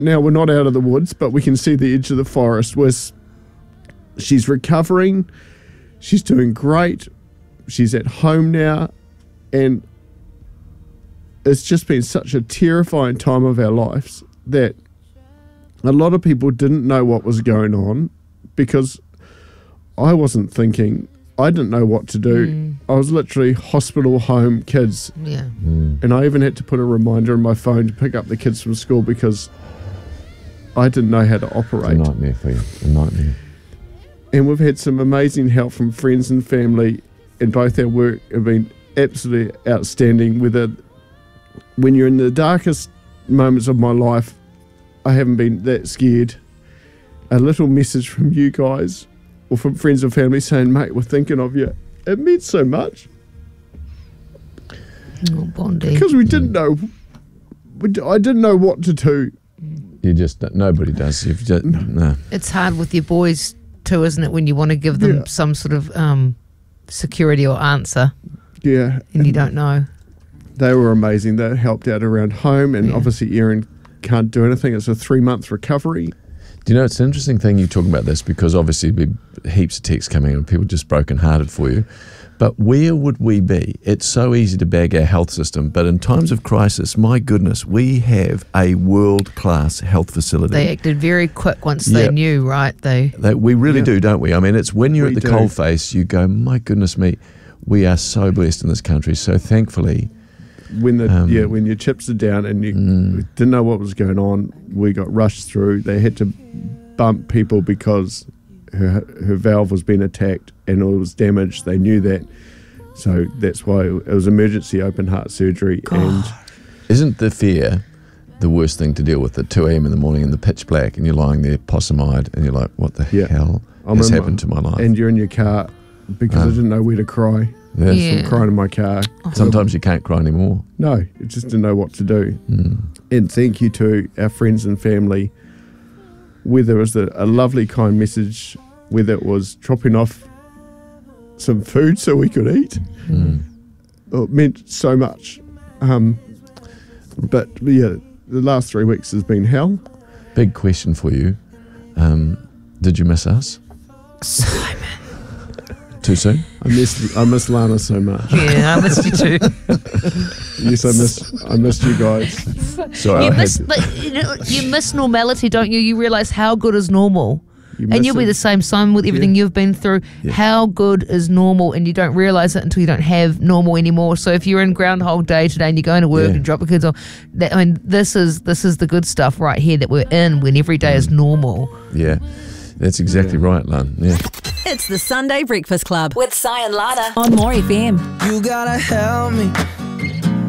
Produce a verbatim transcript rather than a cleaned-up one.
now we're not out of the woods, but we can see the edge of the forest where she's recovering. She's doing great. She's at home now. And it's just been such a terrifying time of our lives that a lot of people didn't know what was going on because I wasn't thinking. I didn't know what to do. Mm. I was literally hospital, home, kids. Yeah. Mm. And I even had to put a reminder on my phone to pick up the kids from school because I didn't know how to operate. It's a nightmare for you. A nightmare. And we've had some amazing help from friends and family, and both our work have been absolutely outstanding. Whether when you're in the darkest moments of my life, I haven't been that scared. A little message from you guys or from friends and family saying, mate, we're thinking of you. It meant so much. Oh, Bondi. Because we didn't know. We, I didn't know what to do. You just, nobody does. You've just, no. no. It's hard with your boys too, isn't it, when you want to give them yeah. some sort of um, security or answer. Yeah. And, and you don't know. They were amazing. They helped out around home, and yeah. obviously Erin can't do anything. It's a three-month recovery. Do you know, it's an interesting thing you talk about this because obviously there'll be heaps of texts coming in and people just broken-hearted for you. But where would we be? It's so easy to bag our health system, but in times of crisis, my goodness, we have a world-class health facility. They acted very quick once yep. they knew, right? They, they We really yep. do, don't we? I mean, it's when you're we at the do. coalface, you go, my goodness me, we are so blessed in this country. So thankfully... When the um, yeah, when your chips are down and you mm. didn't know what was going on, we got rushed through. They had to bump people because her her valve was being attacked and it was damaged. They knew that, so that's why it was emergency open heart surgery. God. And isn't the fear the worst thing to deal with at two a.m. in the morning in the pitch black and you're lying there possum-eyed and you're like, what the yeah. hell I'm has happened my, to my life? And you're in your car because um, I didn't know where to cry. Yes. Yeah. So I'm crying in my car. Sometimes you can't cry anymore. No, you just didn't know what to do. Mm. And thank you to our friends and family, whether it was a, a lovely kind message, whether it was dropping off some food so we could eat. Mm. It meant so much. Um, but yeah, the last three weeks has been hell. Big question for you. Um, did you miss us? Simon. Too soon? I missed I miss Lana so much. Yeah, I missed you too. Yes, I miss I missed you guys. Sorry, you I miss, had but you, know, you miss normality, don't you? You realise how good is normal. You and you'll it. be the same, Simon, with everything yeah. you've been through. Yeah. How good is normal, and you don't realise it until you don't have normal anymore. So if you're in Groundhog Day today and you're going to work yeah. and drop the kids off, that, I mean, this is this is the good stuff right here that we're in when every day mm. is normal. Yeah, that's exactly yeah. right, Lon. Yeah. It's the Sunday Breakfast Club with Si and Lana on More F M. You gotta help me.